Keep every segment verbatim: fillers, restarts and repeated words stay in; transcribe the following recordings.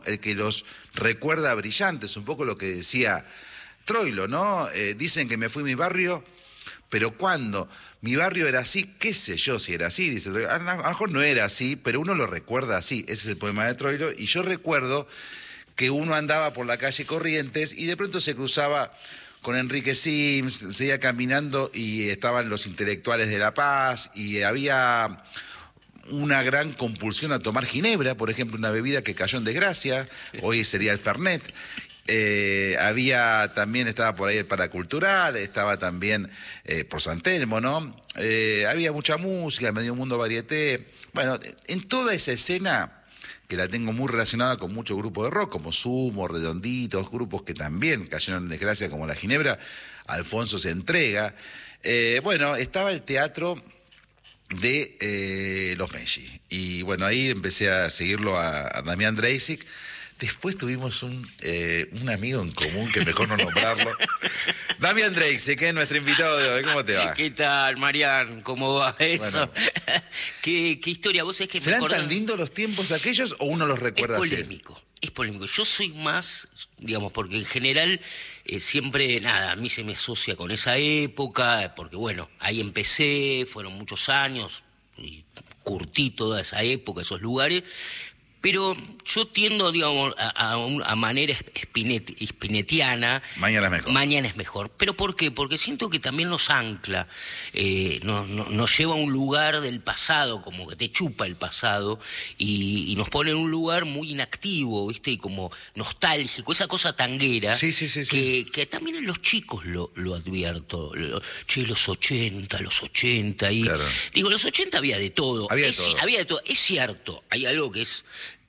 el que los recuerda brillantes, un poco lo que decía Troilo, ¿no? Eh, dicen que me fui a mi barrio, pero ¿cuándo? Mi barrio era así, qué sé yo si era así, dice Troilo. A lo mejor no era así, pero uno lo recuerda así, ese es el poema de Troilo, y yo recuerdo que uno andaba por la calle Corrientes y de pronto se cruzaba con Enrique Sims, seguía caminando y estaban los intelectuales de La Paz y había una gran compulsión a tomar ginebra, por ejemplo, una bebida que cayó en desgracia, hoy sería el Fernet. Eh, había también, estaba por ahí el Paracultural, estaba también eh, por San Telmo, ¿no? Eh, había mucha música, medio mundo varieté. Bueno, en toda esa escena, que la tengo muy relacionada con muchos grupos de rock, como Sumo, Redonditos, grupos que también cayeron en desgracia, como La Ginebra, Alfonso se entrega. Eh, bueno, estaba el teatro de eh, Los Messi. Y bueno, ahí empecé a seguirlo a, a Damián Dreisig. Después tuvimos un, eh, un amigo en común, que mejor no nombrarlo. Damián Dreisig, que es nuestro invitado de hoy. ¿Cómo te va? ¿Qué tal, Marian? ¿Cómo va eso? Bueno. ¿Qué, ¿Qué historia? ¿Vos sabés que me ¿Serán acordás? tan lindos los tiempos aquellos o uno los recuerda Es así? polémico, es polémico. Yo soy más, digamos, porque en general eh, siempre, nada, a mí se me asocia con esa época, porque bueno, ahí empecé, fueron muchos años, y curtí toda esa época, esos lugares. Pero yo tiendo, digamos, a, a, un- a manera espinet, espinetiana. Mañana es mejor. Mañana es mejor. ¿Pero por qué? Porque siento que también nos ancla, eh, nos, nos- nos lleva a un lugar del pasado, como que te chupa el pasado, y, y nos pone en un lugar muy inactivo, ¿viste? Y como nostálgico, esa cosa tanguera. Sí, sí, sí, sí. Que, que también en los chicos lo, lo advierto. Lo- che, los ochenta, los ochenta. Y, Claro. digo, los ochenta había de todo. Había de Es- todo. había de todo. Es cierto, hay algo que es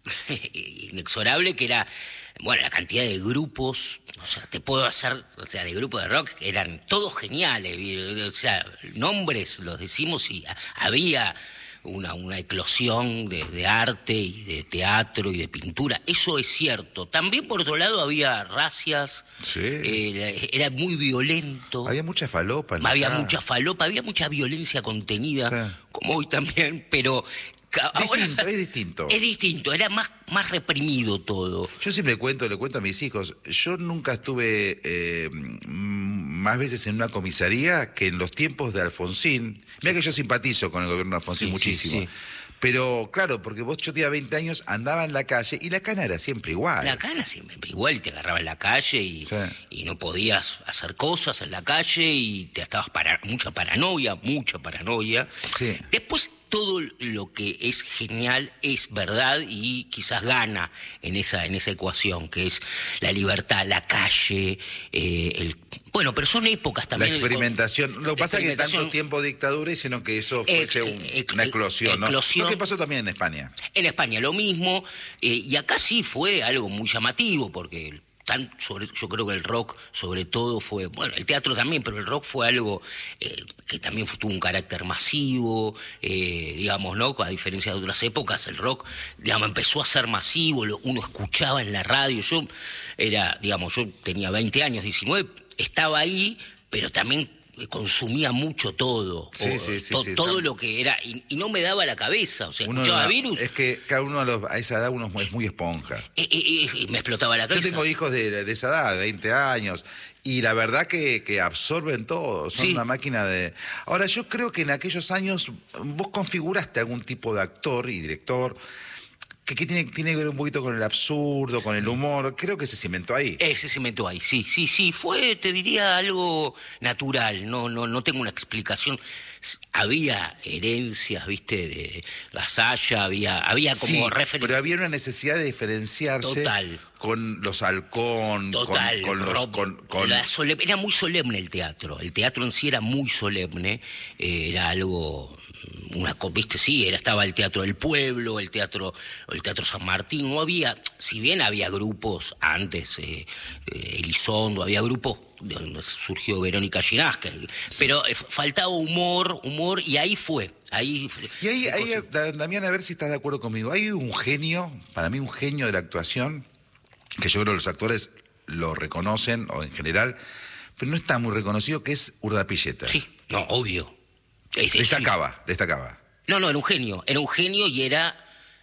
inexorable, que era, bueno, la cantidad de grupos, o sea, te puedo hacer, o sea, de grupos de rock, eran todos geniales, y, o sea, nombres los decimos y a- había una, una eclosión de, de arte y de teatro y de pintura, eso es cierto. También, por otro lado, había racias, Sí. eh, era muy violento. Había mucha falopa. en la Había cara. mucha falopa, había mucha violencia contenida, Sí. como hoy también, pero ca- ahora Distinto, es distinto. es distinto, era más, más reprimido todo. Yo siempre cuento, le cuento a mis hijos, yo nunca estuve eh, mm, más veces en una comisaría que en los tiempos de Alfonsín. Mira que yo simpatizo con el gobierno de Alfonsín Sí, muchísimo. sí, sí. Pero claro, porque vos, yo tenía veinte años, andaba en la calle y la cana era siempre igual. La cana siempre igual, te agarraba en la calle y, Sí. y no podías hacer cosas en la calle y te estabas para mucha paranoia, mucha paranoia. Sí. Después todo lo que es genial es verdad y quizás gana en esa, en esa ecuación, que es la libertad, la calle, eh, el... Bueno, pero son épocas La también. experimentación. Lo que pasa es que tanto experimentación. tiempo de dictadura hicieron que eso Ex- fuese un- ex- una eclosión, ¿no? eclosión. Lo que pasó también en España. En España lo mismo, eh, y acá sí fue algo muy llamativo, porque el- tan sobre, yo creo que el rock sobre todo fue, bueno, el teatro también, pero el rock fue algo eh, que también fue- tuvo un carácter masivo, eh, digamos, ¿no? A diferencia de otras épocas, el rock, digamos, empezó a ser masivo, lo- uno escuchaba en la radio, yo era, digamos, yo tenía veinte años, diecinueve, estaba ahí, pero también consumía mucho todo, Sí, o- sí, sí, to- sí, todo tam- lo que era, y, y no me daba la cabeza, o sea, Uno escuchaba era- Virus, Es que cada uno a, los- a esa edad uno es muy esponja. y, y- y- y me explotaba la Yo cabeza. tengo hijos de, de esa edad, de veinte años, y la verdad que, que absorben todo, son Sí. una máquina de... Ahora, yo creo que en aquellos años vos configuraste algún tipo de actor y director que, que tiene, tiene que ver un poquito con el absurdo, con el humor, creo que se cimentó ahí. Ese se inventó ahí, sí, sí, sí, fue, te diría, algo natural, no, no, no tengo una explicación. S- Había herencias, viste, de Gasalla, había, había como Sí, referencia. pero había una necesidad de diferenciarse Total. con los halcón, con- Total, con, los... Rob, Con, con- la solem- era muy solemne el teatro, el teatro en sí era muy solemne, eh, era algo, una co- viste, sí, era, estaba el Teatro del Pueblo, el teatro, el teatro San Martín, no había, si bien había grupos antes, eh, eh, Elizondo, había grupos de donde surgió Verónica Ginás, que- pero eh, faltaba humor, humor, y ahí fue, ahí fue- Y ahí, fue ahí, cosa- Da- Damián, a ver si estás de acuerdo conmigo. Hay un genio, para mí un genio de la actuación, que yo creo que los actores lo reconocen, o en general, pero no está muy reconocido, que es Urdapilleta. Sí, no, obvio. Es- es- Destacaba, destacaba. No, no, era un genio, era un genio y era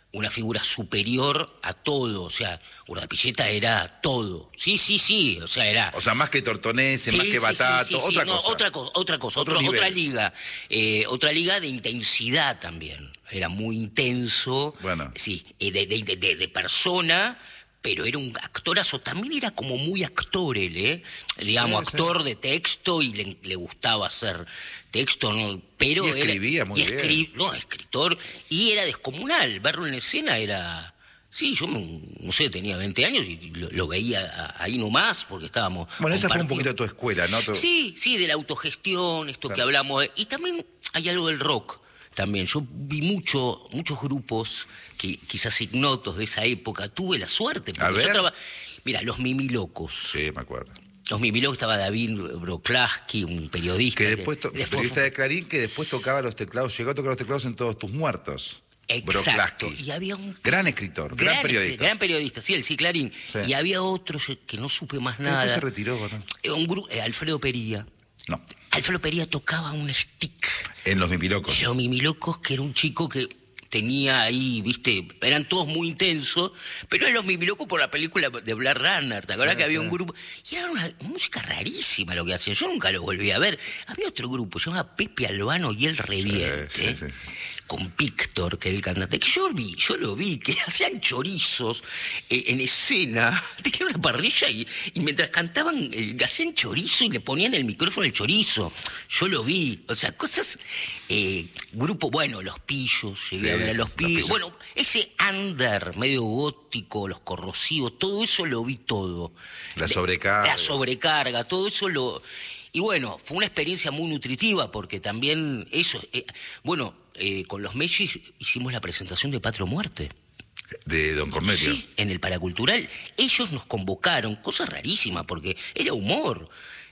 una figura superior a todo, o sea, Urdapilleta era todo. Sí, sí, sí, o sea, era... O sea, más que Tortonese, Sí, más que sí, Batato, sí, sí, sí, otra, no, cosa. otra cosa. Otra cosa, Otro otro- otra nivel. liga. Eh, otra liga de intensidad también. Era muy intenso. Bueno. Sí, eh, de, de, de, de persona, pero era un actorazo. También era como muy actor él, ¿eh? Digamos, Sí, sí. actor de texto y le, le gustaba hacer texto, ¿no? Pero Y escribía era, muy y bien. escri- No, escritor. Y era descomunal. Verlo en escena era... Sí, yo, me- no sé, tenía veinte años y lo, lo veía a- ahí nomás porque estábamos... Bueno, esa fue un compartiendo. poquito tu escuela, ¿no? Tu- Sí, sí, de la autogestión, esto Claro. que hablamos. de- Y también hay algo del rock. También. Yo vi mucho, muchos grupos que quizás ignotos de esa época. Tuve la suerte. A Porque yo ver. traba- Mira, los Mimilocos. Sí, me acuerdo. Los Mimilocos estaba David Broklaski, un periodista. Que después, to- después periodista fue- de Clarín, que después tocaba los teclados, llegó a tocar los teclados en Todos tus muertos. Exacto. Broklaski. Y había un Gran escritor, gran, gran, periodista. gran periodista, sí, el sí, Clarín. Sí. Y había otro yo- que no supe más Que nada. después se retiró, ¿no? Eh, Un grupo, eh, Alfredo Pería. No, Alfredo Pería tocaba un stick. en Los Mimilocos. Los Mimilocos, que era un chico que tenía ahí, viste, eran todos muy intensos, pero eran los Mimilocos por la película de Blade Runner, ¿te acordás Sí, que había sí. un grupo? Y era una música rarísima lo que hacían, yo nunca lo volví a ver. Había otro grupo, se llamaba Pepe Albano y el Reviente, sí, sí. con Víctor, que era el cantante, que yo vi, yo lo vi, que hacían chorizos eh, en escena, tenían una parrilla y, y mientras cantaban, eh, hacían chorizo y le ponían el micrófono al chorizo. Yo lo vi, o sea, cosas, eh, grupo, bueno, Los Pillos, llegué Sí, a ver a sí, Los Los Pillos. Pillos. Bueno, ese under medio gótico, los corrosivos, todo eso lo vi todo. La De- sobrecarga. La sobrecarga, todo eso lo... Y bueno, fue una experiencia muy nutritiva porque también eso... eh, bueno, eh, con los Mellis hicimos la presentación de Patria o Muerte. De Don Cornelio. Sí, en el Paracultural. Ellos nos convocaron, cosa rarísima, porque era humor.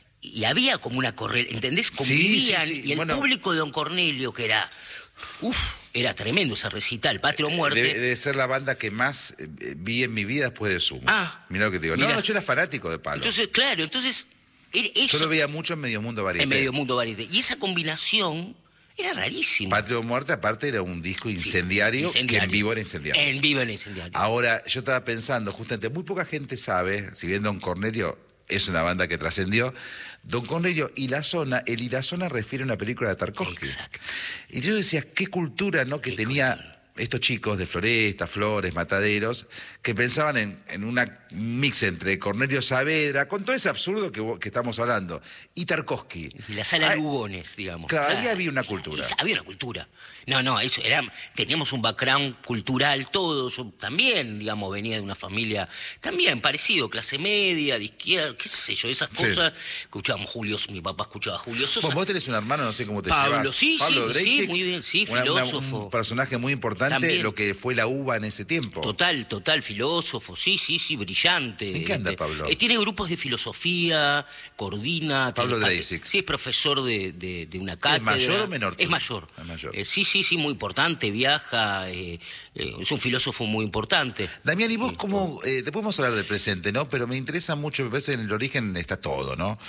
Y había como una correlación, ¿entendés? Sí, Convivían. sí, sí, Y el bueno. público de Don Cornelio, que era... Uf, era tremendo ese recital, Patria o Muerte. Debe, debe ser la banda que más eh, vi en mi vida después de Sumo. Ah, Mirá lo que te digo. No, mirá. no, yo era fanático de Palo. Entonces, claro, entonces... era yo eso, lo veía mucho en Medio Mundo Varieté. en Medio Mundo Varieté. Y esa combinación era rarísima. Patria o Muerte, aparte, era un disco Sí, incendiario, incendiario. que en vivo era incendiario. En vivo era incendiario. Ahora, yo estaba pensando, justamente, muy poca gente sabe, si bien Don Cornelio es una banda que trascendió, Don Cornelio y La Zona, el y La Zona refiere a una película de Tarkovsky. Exacto. Y yo decía, qué cultura, ¿no? Que Qué tenía cultura. estos chicos de Floresta, Flores, Mataderos, que pensaban en, en una mix entre Cornelio Saavedra, con todo ese absurdo que, vos- que estamos hablando, y Tarkovsky. Y la sala Ay, Lugones, digamos. Claro, ahí había una cultura. Esa- Había una cultura. No, no, eso era, teníamos un background cultural todos. Yo también, digamos, venía de una familia también parecido, clase media, de izquierda, qué sé yo, esas Sí. cosas. Escuchábamos Julio, mi papá escuchaba a Julio Sosa. Vos, vos tenés un hermano, no sé cómo te Pablo, llevas. sí, Pablo sí, Dreisig, sí, muy bien, sí, una- una- filósofo. un personaje muy importante, También. lo que fue la uva en ese tiempo. Total, total, filósofo, sí, sí, sí, brillante. ¿En qué anda, Pablo? eh, tiene grupos de filosofía, coordina. Pablo tiene- Dreisig. Sí, es profesor de, de- de una cátedra. mayor o menor Es tú? mayor. Es mayor. Eh, sí, sí, sí, muy importante, viaja, eh, eh, es un filósofo muy importante. Damián, ¿y vos cómo, eh, te podemos hablar del presente, ¿no? Pero me interesa mucho, me parece que en el origen está todo, ¿no?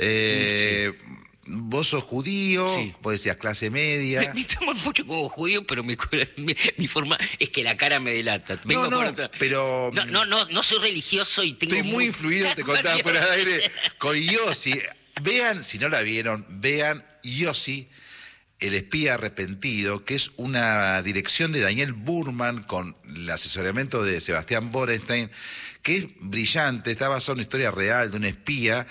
Eh, Vos sos judío, Sí. vos decías clase media. Me, me toman mucho como judío, pero mi, mi, mi forma es que la cara me delata. Vengo no, con otra- pero- No, no, no, no soy religioso y tengo... Estoy muy influido, te contaba fuera de aire, con Yossi. Vean, si no la vieron, vean Yossi, El espía arrepentido, que es una dirección de Daniel Burman con el asesoramiento de Sebastián Borenstein, que es brillante, está basado en una historia real de un espía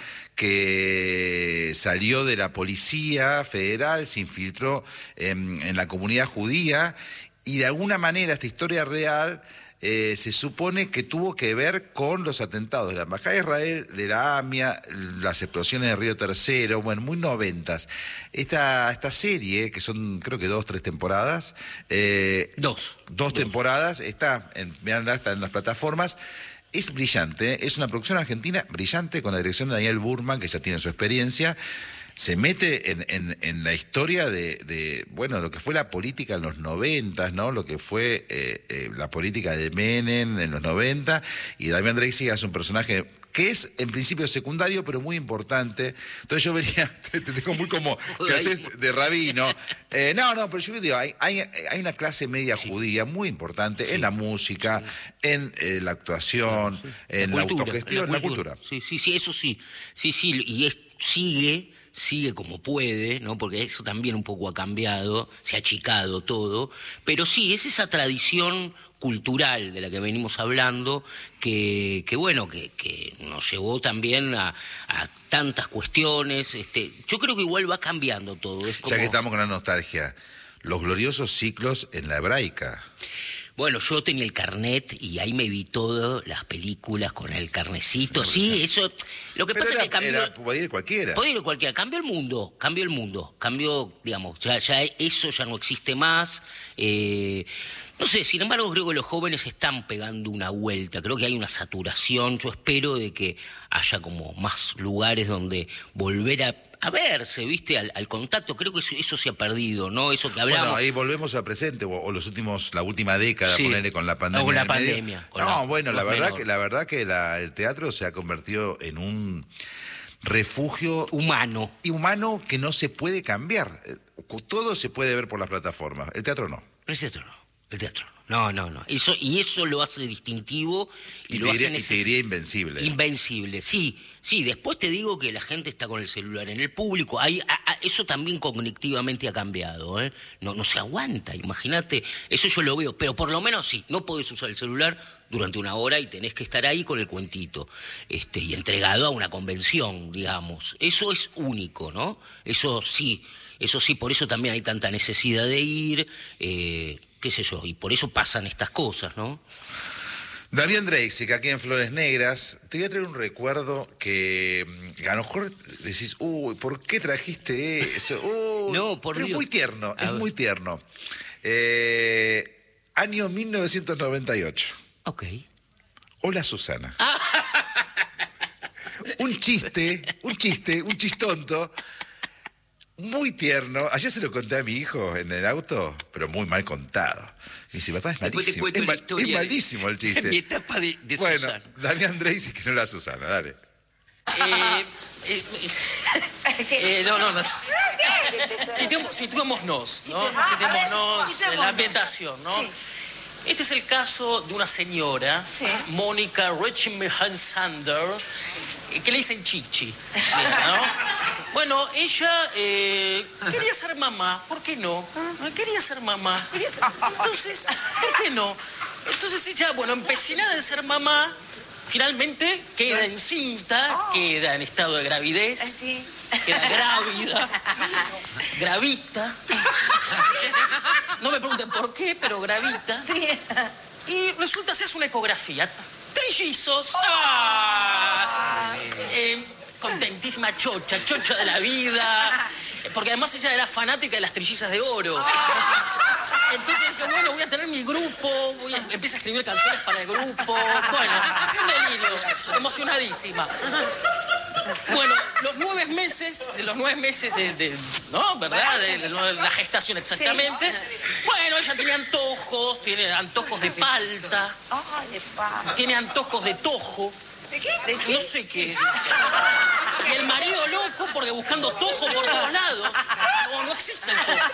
que salió de la policía federal, se infiltró en, en la comunidad judía y de alguna manera esta historia real eh, se supone que tuvo que ver con los atentados de la Embajada de Israel, de la AMIA, las explosiones de Río Tercero, bueno, muy noventas. Esta, esta serie, que son creo que dos, tres temporadas, eh, Dos. dos temporadas, está en, veanla, está en las plataformas. Es brillante, ¿eh? Es una producción argentina brillante con la dirección de Daniel Burman, que ya tiene su experiencia. se mete en, en, en la historia de, de, bueno, lo que fue la política en los noventas, ¿no? Lo que fue eh, eh, la política de Menem en los noventa, y Damián Drexler es un personaje que es en principio secundario, pero muy importante. Entonces yo venía, te, te tengo muy como, que haces de rabino. Eh, no, no, pero yo digo, hay, hay, hay una clase media sí. judía muy importante sí. en la música, sí. en eh, la actuación, sí. en la, cultura, la autogestión, en la, en la cultura. Sí, sí, sí, eso sí. Sí, sí, y es, sigue... sigue como puede, ¿no? Porque eso también un poco ha cambiado, se ha achicado todo, pero sí, es esa tradición cultural de la que venimos hablando que, que bueno, que, que nos llevó también a, a tantas cuestiones. Este, yo creo que igual va cambiando todo. Es como... Ya que estamos con la nostalgia, los gloriosos ciclos en la hebraica. Bueno, yo tenía el carnet y ahí me vi todas las películas con el carnecito. Sí, eso... Lo que Pero pasa era, es que cambió... Era, podía ir cualquiera. Podía ir cualquiera. Cambió el mundo, cambió el mundo. Cambió, digamos, ya, ya eso ya no existe más. Eh, no sé, sin embargo, creo que los jóvenes están pegando una vuelta. Creo que hay una saturación. Yo espero de que haya como más lugares donde volver a... a verse, ¿viste? Al, al contacto, creo que eso, eso se ha perdido, ¿no? Eso que hablamos. Bueno, ahí volvemos al presente, o, o los últimos, la última década, sí. ponerle con la pandemia. O con la pandemia. Con no, la, bueno, la verdad, menor. que, la verdad que la, el teatro se ha convertido en un refugio humano. Y humano que no se puede cambiar. Todo se puede ver por las plataformas. El teatro no. El teatro no. El teatro no. No, no, no. Eso, y eso lo hace distintivo y, y lo te hace diría, neces- y te diría invencible. Invencible, sí. Sí, después te digo que la gente está con el celular en el público. Hay, a, a, eso también cognitivamente ha cambiado, ¿eh? No, no se aguanta, imagínate. Eso yo lo veo, pero por lo menos sí, no podés usar el celular durante una hora y tenés que estar ahí con el cuentito. Este, y entregado a una convención, digamos. Eso es único, ¿no? Eso sí, eso sí, por eso también hay tanta necesidad de ir, eh, qué sé yo, y por eso pasan estas cosas, ¿no? Damián Drexler, aquí en Flores Negras, te voy a traer un recuerdo que a lo mejor decís, uy, ¿por qué trajiste eso? Uy, no, por pero Dios. Es muy tierno, A es ver. muy tierno. Eh, año mil novecientos noventa y ocho. Ok. Hola, Susana. un chiste, un chiste, un chistonto, muy tierno. Ayer se lo conté a mi hijo en el auto, pero muy mal contado. Y dice, papá, es malísimo. Es, mal, es malísimo el chiste. En mi etapa de, de bueno, Susana. Damián Drexler, que no la Susana, dale. Eh, eh, eh, no, no, no. Situemos- Situémonos, ¿no? Situémonos en la ambientación, ¿no? Sí. Este es el caso de una señora, Sí. Mónica Richensander, que le dicen Chichi, ¿no? Bueno, ella eh, quería ser mamá, ¿por qué no? Quería ser mamá. Entonces, ¿por qué no? Entonces ella, bueno, empecinada en ser mamá, finalmente queda encinta, queda en estado de gravidez, Sí. queda grávida, gravita. No me pregunten por qué, pero gravita. Sí. Y resulta que se hace una ecografía. Trillizos. ¡Ah! Eh, contentísima chocha, chocha de la vida. Porque además ella era fanática de las trillizas de oro. Entonces dije, bueno, voy a tener mi grupo, voy a... empieza a escribir canciones para el grupo. Bueno, un delirio, emocionadísima. Bueno, los nueve meses, de los nueve meses de, de ¿no? ¿Verdad? De, de la gestación exactamente. Bueno, ella tiene antojos, tiene antojos de palta, Ay, de pa. tiene antojos de tojo. ¿De qué? ¿De qué? No sé qué es. Y el marido loco porque buscando tojo por todos lados. No, no existe el tojo.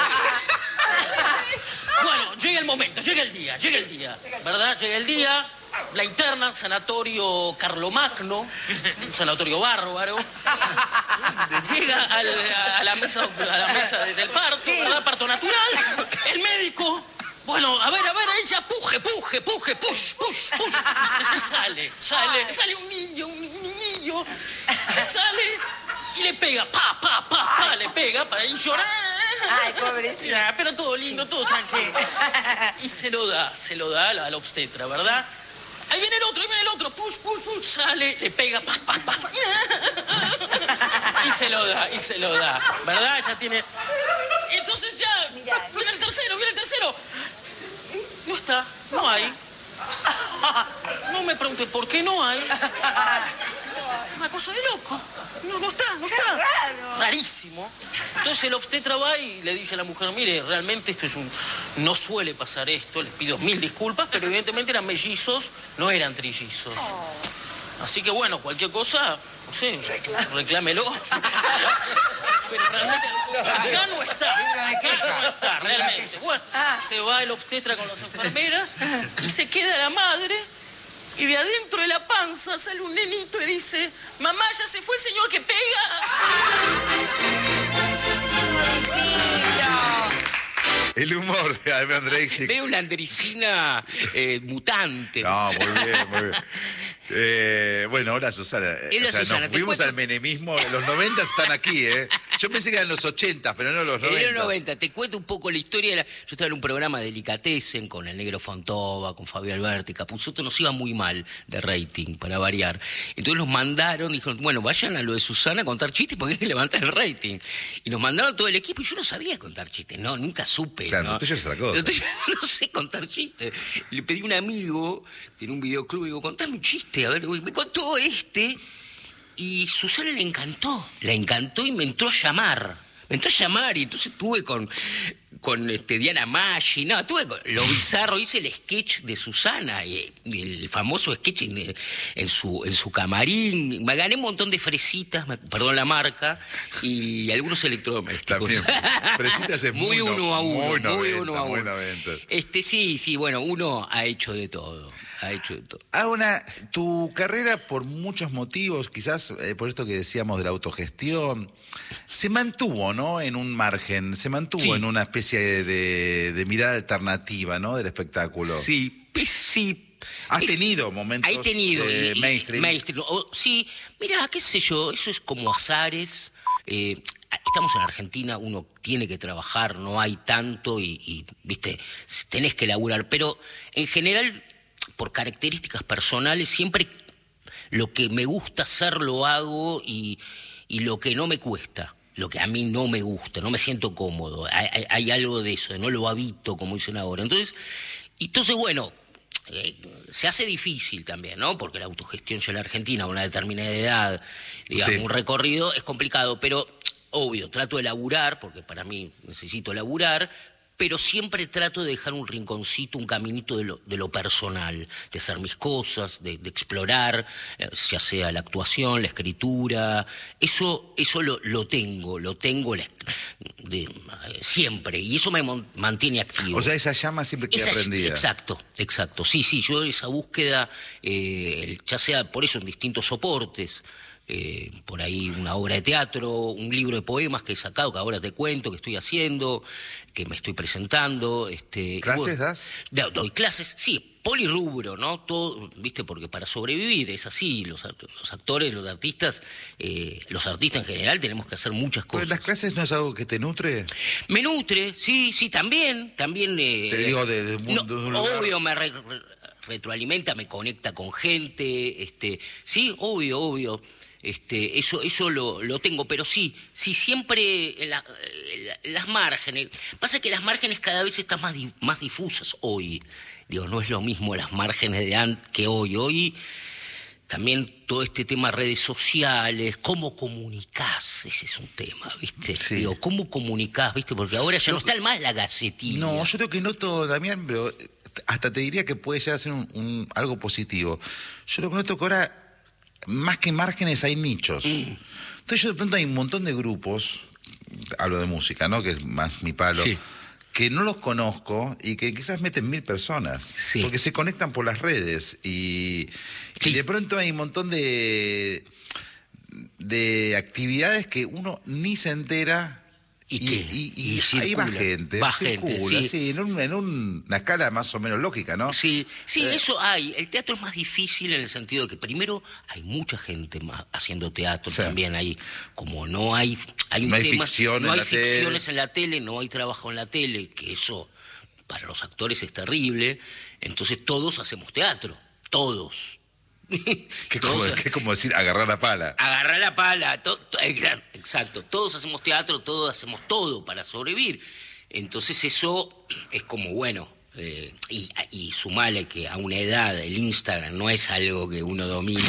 Bueno, llega el momento, llega el día, llega el día, ¿verdad? Llega el día, la interna, sanatorio Carlomagno, un sanatorio bárbaro. Llega al- a, la mesa, a la mesa del parto, ¿verdad? Parto natural. El médico... Bueno, a ver, a ver, ella puje, puje, puje, push, push, push. Y sale, sale, sale un niño, un, un niño. Sale y le pega, pa, pa, pa, pa, le pega para ir llorar. Ay, pobrecita. Ya, pero todo lindo, todo tranquilo. Y se lo da, se lo da a la, a la obstetra, ¿verdad? Ahí viene el otro, ahí viene el otro, push, push, push, sale, le pega, pa, pa, pa. Y se lo da, y se lo da, ¿verdad? Ya tiene... Y entonces ya, Mirá. viene el tercero, viene el tercero. No está, no hay. No me pregunte por qué no hay. Una cosa de loco. No, no está, no está. raro. Rarísimo. Entonces el obstetra va y le dice a la mujer, mire, realmente esto es un... No suele pasar esto, les pido mil disculpas, pero evidentemente eran mellizos, no eran trillizos. Oh. Así que bueno, cualquier cosa, no sé, reclámelo. Pero realmente acá no está. Acá no está, realmente. Bueno, se va el obstetra con las enfermeras y se queda la madre. Y de adentro de la panza sale un nenito y dice, mamá, ya se fue el señor que pega. El humor de Jaime Andrei. Veo una andricina eh, mutante. No, muy bien, muy bien. Eh, bueno, hola Susana. Hola, o sea, Susana, nos te fuimos cuento- al menemismo. Los noventa están aquí, ¿eh? Yo pensé que eran los ochenta, pero no los En noventa. los noventa, te cuento un poco la historia. De la... Yo estaba en un programa de Delicatessen con el negro Fontova, con Fabio Alberti, Capuzotto, nos iba muy mal de rating, para variar. Entonces nos mandaron, dijeron, bueno, vayan a lo de Susana a contar chistes porque hay que levantar el rating. Y nos mandaron todo el equipo y yo no sabía contar chistes, no, nunca supe. Claro, ¿no? lo tuyo es otra cosa. Lo tuyo- no sé contar chistes. Le pedí a un amigo, tiene un videoclub, y digo, contame un chiste, a ver, y me contó este. Y Susana le encantó, le encantó y me entró a llamar. Me entró a llamar y entonces estuve con, con este, Diana Maggi, no, estuve con lo bizarro, hice el sketch de Susana, y, y el famoso sketch en, en, su, en su camarín. Me gané un montón de fresitas, me- perdón la marca, y algunos electrodomésticos. También, fresitas es muy muy uno no- a uno, muy muy, noventa, uno a muy uno. noventa. Este, sí, sí, bueno, uno ha hecho de todo, ha hecho de todo. Ah, una, tu carrera por muchos motivos, quizás eh, por esto que decíamos de la autogestión, se mantuvo, ¿no? En un margen, se mantuvo Sí. en una especie de, de- de mirada alternativa, ¿no? Del espectáculo. Sí, pues, sí. Has Es- tenido momentos He tenido. eh, y- y- mainstream. mainstream. O- sí, mira, qué sé yo, eso es como azares. eh, estamos en Argentina, uno tiene que trabajar, no hay tanto y, y, viste, tenés que laburar. Pero en general, por características personales, siempre lo que me gusta hacer lo hago y, y lo que no me cuesta. Lo que a mí no me gusta, no me siento cómodo. Hay, hay- hay algo de eso, de no lo habito, como dicen ahora. Entonces, entonces bueno, eh, se hace difícil también, ¿no? Porque la autogestión ya en la Argentina, a una determinada edad, digamos, Sí. un recorrido, es complicado. Pero, obvio, trato de laburar, porque para mí necesito laburar, pero siempre trato de dejar un rinconcito, un caminito de lo, de lo personal, de hacer mis cosas, de, de explorar, eh, ya sea la actuación, la escritura. Eso, eso lo, lo tengo, lo tengo la- de- eh, siempre, y eso me mon- mantiene activo. O sea, esa llama siempre queda Esa es- prendida. Exacto, exacto. Sí, sí, yo esa búsqueda, eh, ya sea por eso en distintos soportes, eh, por ahí una obra de teatro, un libro de poemas que he sacado, que ahora te cuento, que estoy haciendo, que me estoy presentando. Este, y ¿Clases bueno, das? do- doy clases, sí, polirrubro, ¿no? Todo, viste, porque para sobrevivir es así, los, act- los actores, los artistas, eh, los artistas en general tenemos que hacer muchas Pero cosas. las clases no es algo que te nutre. Me nutre, sí, sí, también, también... eh, Te digo, de- de un- no, de un lugar- obvio, me re- re- retroalimenta, me conecta con gente, este, sí, obvio, obvio, este, eso, eso lo, lo tengo, pero sí, sí, siempre en la- en la- las márgenes, pasa que las márgenes cada vez están más, di- más difusas hoy, digo, no es lo mismo las márgenes de antes que hoy, hoy... También todo este tema redes sociales, cómo comunicás, ese es un tema, ¿viste? Sí. Digo, ¿cómo comunicás, viste? Porque ahora ya no, está el más la gacetilla. No, yo creo que noto, Damián, pero hasta te diría que puede llegar a ser un, un- algo positivo. Yo lo que noto que ahora, más que márgenes, hay nichos. Mm. Entonces yo de pronto hay un montón de grupos, hablo de música, ¿no? Que es más mi palo. Sí. Que no los conozco y que quizás meten mil personas. Sí. Porque se conectan por las redes. Y, Sí. y de pronto hay un montón de, de actividades que uno ni se entera. ¿Y y, qué? y- y Y ahí va circula. gente. Va gente, circula, sí. en, un- en un- una escala más o menos lógica, ¿no? Sí, sí, Eh. eso hay. El teatro es más difícil en el sentido de que primero hay mucha gente más haciendo teatro Sí. también. Hay, como no hay, hay un No hay tema, ficción no en hay la tele. ficciones en la tele, no hay trabajo en la tele, que eso para los actores es terrible. Entonces todos hacemos teatro, todos. Que como, Todos- que como decir, agarrar la pala. Agarrar la pala, to- to- exacto, todos hacemos teatro, todos hacemos todo para sobrevivir. Entonces eso es como, bueno, Eh, y, y sumale que a una edad el Instagram no es algo que uno domina.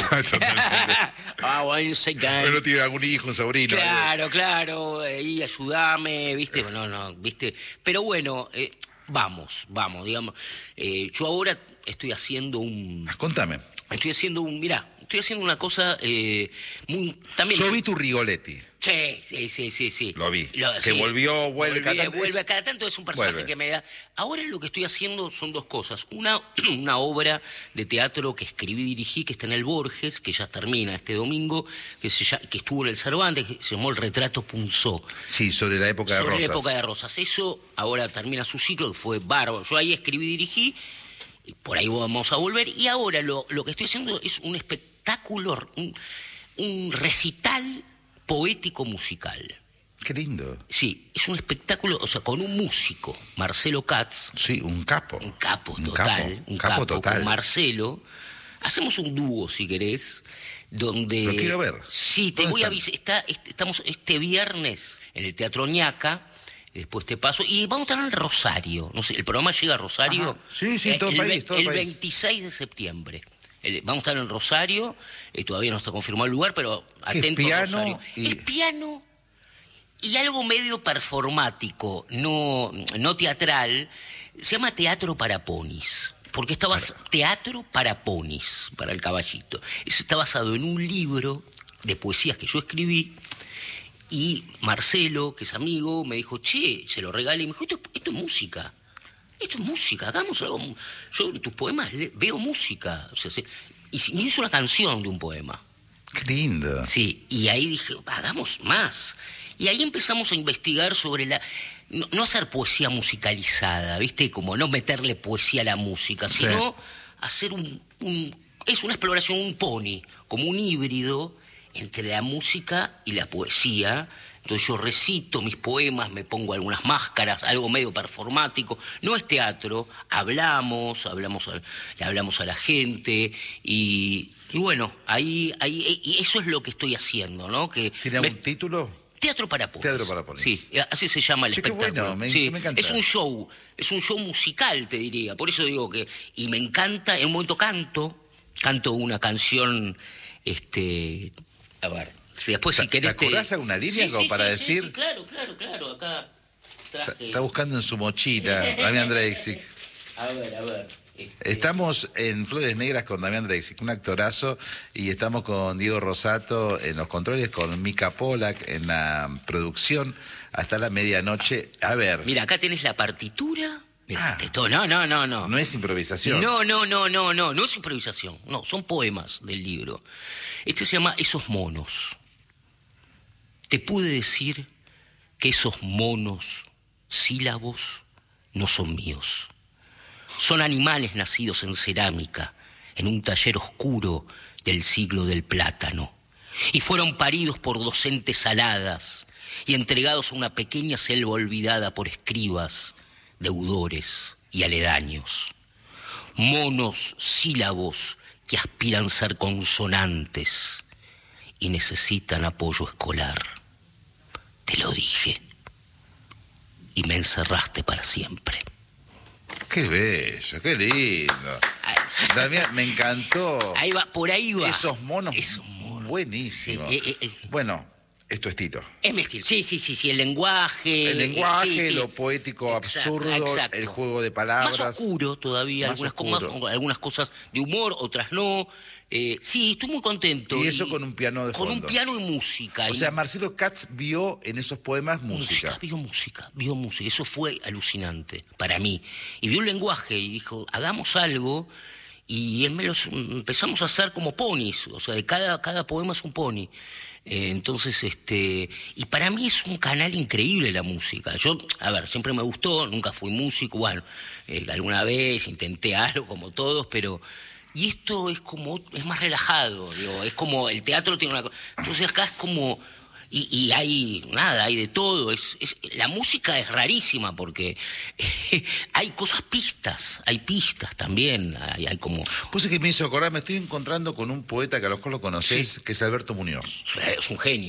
Ah, once again. Pero tiene algún hijo, un sobrino. Claro, claro, eh, y ayúdame, ¿viste? No, no, ¿viste? Pero bueno, eh, vamos, vamos, digamos. Eh, yo ahora estoy haciendo un... Contame. Estoy haciendo un... Mirá, estoy haciendo una cosa eh, muy... También... Yo vi tu Rigoletti. Sí, sí, sí, sí, sí. Lo vi. Lo- que sí. volvió, vuelve Volví, cada tanto. vuelve a cada tanto, es un personaje Vuelve. que me da... Ahora lo que estoy haciendo son dos cosas. Una, una obra de teatro que escribí y dirigí, que está en el Borges, que ya termina este domingo, que, se llama- que estuvo en el Cervantes, que se llamó El Retrato Punzó. Sí, sobre la época de Sobre Rosas. la época de Rosas. Eso ahora termina su ciclo, que fue bárbaro. Yo ahí escribí y dirigí, y por ahí vamos a volver. Y ahora lo, lo que estoy haciendo es un espectáculo, un, un recital poético musical. Qué lindo. Sí, es un espectáculo, o sea, con un músico, Marcelo Katz, Sí, un capo. un capo Un total, capo, un capo capo, total. con Marcelo. Hacemos un dúo, si querés, donde... Lo quiero ver. Sí, te ¿Dónde voy a están? avisar. Está, est- estamos este viernes en el Teatro Ñaca, después te paso, y vamos a estar en Rosario. No sé, el programa llega a Rosario. Ajá. Sí, sí, todo el ve- país, todo el el país. veintiséis de septiembre. El- vamos a estar en Rosario, eh, todavía no está confirmado el lugar, pero ¿Qué es, atento a piano Rosario. y- Es piano y algo medio performático, no, no teatral, se llama Teatro para Ponis. Porque está bas- Teatro para Ponis, para el caballito. Eso está basado en un libro de poesías que yo escribí. Y Marcelo, que es amigo, me dijo, che, se lo regalé. Y me dijo, esto, esto es música. Esto es música, hagamos algo. mu- Yo en tus poemas le- veo música. O sea, se- y se- me hizo una canción de un poema. Qué lindo. Sí, y ahí dije, hagamos más. Y ahí empezamos a investigar sobre la... No, no hacer poesía musicalizada, ¿viste? Como no meterle poesía a la música, Sí. sino hacer un, un... Es una exploración, un pony, como un híbrido entre la música y la poesía. Entonces yo recito mis poemas, me pongo algunas máscaras, algo medio performático. No es teatro, hablamos, hablamos a, le hablamos a la gente y, y bueno, ahí, ahí y eso es lo que estoy haciendo, ¿no? Que ¿Tiene me- algún título? Teatro para Ponis. Teatro para Ponis. Sí, así se llama el Che, qué espectáculo. bueno, me- Sí, me encanta. es un show, es un show musical, te diría. Por eso digo que... Y me encanta, en un momento canto, canto una canción, este... A ver, si después si ¿Te- querés... te acordás alguna línea como para sí, decir? Sí, claro, claro, claro, acá Está, traje... está buscando en su mochila, Damián Drexig. A ver, a ver. este, Estamos en Flores Negras con Damián Drexig, un actorazo, y estamos con Diego Rosato en los controles, con Mica Polak en la producción, hasta la medianoche. A ver, Mira, acá tenés la partitura. Mirá, Ah. te- todo- no, no, no, no. no es improvisación. No, no, no, no, no, no es improvisación, no, son poemas del libro. Este se llama Esos monos. Te pude decir que esos monos sílabos no son míos. Son animales nacidos en cerámica, en un taller oscuro del siglo del plátano. Y fueron paridos por docentes aladas y entregados a una pequeña selva olvidada por escribas, deudores y aledaños. Monos sílabos que aspiran a ser consonantes y necesitan apoyo escolar. Te lo dije y me encerraste para siempre. Qué bello, qué lindo. Ay, Damián, me encantó. ahí va, por ahí va. Esos monos, Esos monos. buenísimos. Sí, eh, eh, eh. Bueno, es tu estilo. Es mi estilo. Sí, sí, sí, sí, el lenguaje. El eh, lenguaje, sí, sí. lo poético Exacto, absurdo, exacto. el juego de palabras. Más oscuro todavía, Más algunas, oscuro. cosas, algunas cosas de humor, otras no. Eh, sí, estoy muy contento. Y eso con un piano de Con fondo. un piano y música. O y sea, Marcelo Katz vio en esos poemas música. Vio música, vio música. Eso fue alucinante para mí. Y vio el lenguaje y dijo, hagamos algo. Y él me los empezamos a hacer como ponis. O sea, de cada, cada poema es un pony. Eh, entonces, este... Y para mí es un canal increíble la música. Yo, a ver, siempre me gustó, nunca fui músico. Bueno, eh, alguna vez intenté algo como todos, pero... Y esto es como, es más relajado, digo, es como, el teatro tiene una cosa. Entonces acá es como, y, y hay, nada, hay de todo. Es, es, la música es rarísima porque hay cosas pistas, hay pistas también, hay, hay como... Pues es que me hizo acordar, me estoy encontrando con un poeta que a lo mejor lo conocés, Sí. que es Alberto Muñoz. Es un genio,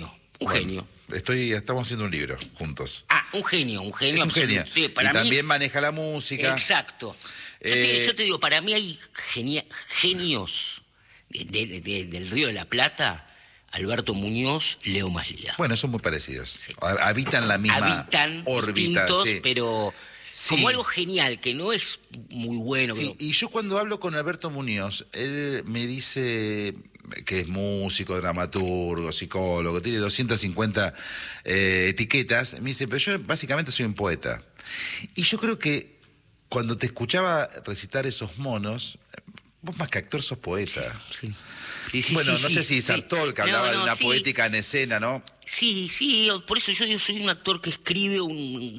Un Bueno, genio. Estoy, estamos haciendo un libro juntos. Ah, un genio, un genio. Es un absoluto. genio. Sí, para y mí, también maneja la música. Exacto. Yo, te, Eh, yo te digo, para mí hay genia- genios de- de- de- del Río de la Plata, Alberto Muñoz, Leo Maslía. Bueno, son muy parecidos. Sí. Ha- Habitan la misma Habitan órbita. distintos, Sí. pero Sí. como algo genial, que no es muy bueno. Sí, que- y yo cuando hablo con Alberto Muñoz, él me dice que es músico, dramaturgo, psicólogo, tiene doscientas cincuenta eh, etiquetas. Me dice, pero yo básicamente soy un poeta. Y yo creo que cuando te escuchaba recitar esos monos, vos más que actor sos poeta. Sí. Sí, sí, bueno, sí, no sí, sé si sí. Sartol, que No, hablaba no, de una sí. poética en escena, ¿no? Sí, sí, por eso yo, yo soy un actor que escribe, un,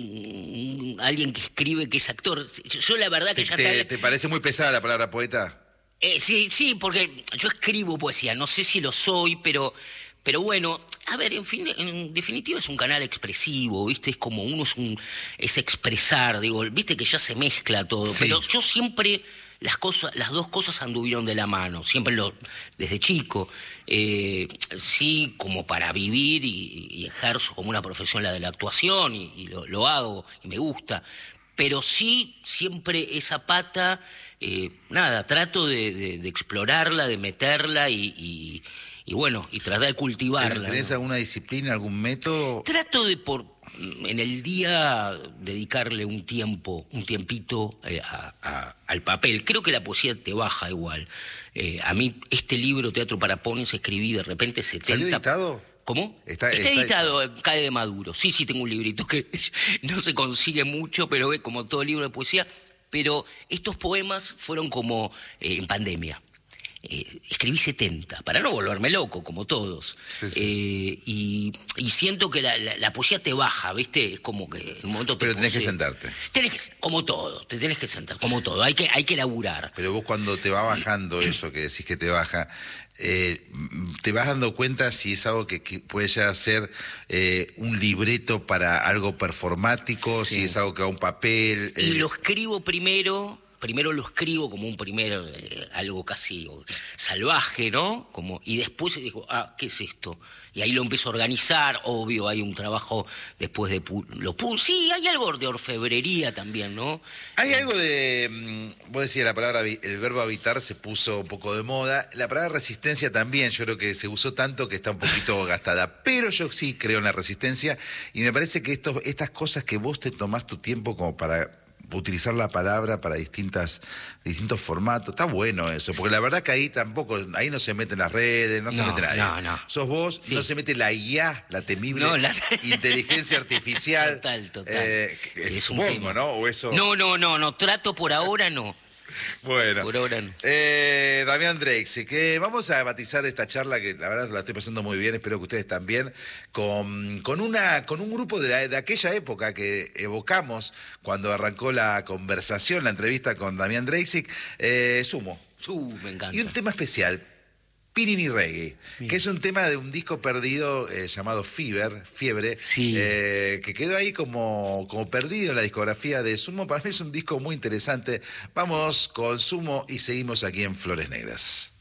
un- alguien que escribe que es actor. Yo, yo la verdad que ¿Te, ya te- está... te parece muy pesada la palabra poeta? Eh, sí, sí, porque yo escribo poesía, no sé si lo soy, pero, pero bueno, a ver, en, fin, en definitiva es un canal expresivo, ¿viste? Es como uno es, un, es expresar, digo, viste que ya se mezcla todo, Sí. pero yo siempre las cosas, las dos cosas anduvieron de la mano, siempre lo, desde chico, eh, sí, como para vivir y, y ejerzo como una profesión la de la actuación y, y lo, lo hago y me gusta, pero sí siempre esa pata, eh, nada, trato de, de- de explorarla, de meterla y, y- y bueno, y tratar de cultivarla. ¿Tenés ¿no? alguna disciplina, algún método? Trato de por en el día dedicarle un tiempo, un tiempito eh, a- a- al papel. Creo que la poesía te baja igual. Eh, a mí este libro, Teatro para Ponis, escribí de repente setenta... ¿Salió editado? ¿Cómo? Está- Está, está editado, eh, Cae de Maduro. Sí, sí, tengo un librito que no se consigue mucho, pero es como todo libro de poesía. Pero estos poemas fueron como eh, en pandemia. Eh, escribí setenta, para no volverme loco, como todos. Sí, sí. Eh, y, y siento que la, la- la poesía te baja, ¿viste? Es como que en un momento te Pero tenés que posee. sentarte. Tenés que, como todo, te tenés que sentar, como todo. Hay que, hay que laburar. Pero vos cuando te va bajando eso que decís que te baja, eh, te vas dando cuenta si es algo que, que puede ya ser eh, un libreto para algo performático, Sí. si es algo que va a un papel. Y eh, lo escribo primero, primero lo escribo como un primer, eh, algo casi salvaje, ¿no? Como, y después digo, ah, ¿qué es esto? Y ahí lo empiezo a organizar, obvio, hay un trabajo después de... pu- lo pu- sí, hay algo de orfebrería también, ¿no? Hay algo de, mm, vos decías, la palabra, habi- el verbo habitar se puso un poco de moda, la palabra resistencia también, yo creo que se usó tanto que está un poquito gastada, pero yo sí creo en la resistencia y me parece que estos, estas cosas que vos te tomás tu tiempo como para utilizar la palabra para distintas, distintos formatos, está bueno eso, porque la verdad que ahí tampoco, ahí no se meten las redes, no, se No, mete nadie. no, no. Sos vos, Sí. no se mete la I A, la temible No, la- inteligencia artificial. Total, total. Eh, Es un supongo, tema. ¿no? O eso... No, no, no, no, trato por ahora no. Bueno, Por ahora no. eh, Damián Drexi, que vamos a batizar esta charla, que la verdad la estoy pasando muy bien, espero que ustedes también, con, con, una, con un grupo de, la- de aquella época que evocamos cuando arrancó la conversación, la entrevista con Damián Drexi, eh, Sumo. Uh, me encanta. Y un tema especial, Pirini Reggae, que es un tema de un disco perdido eh, llamado Fever, Fiebre, Sí. eh, que quedó ahí como, como perdido en la discografía de Sumo. Para mí es un disco muy interesante. Vamos con Sumo y seguimos aquí en Flores Negras.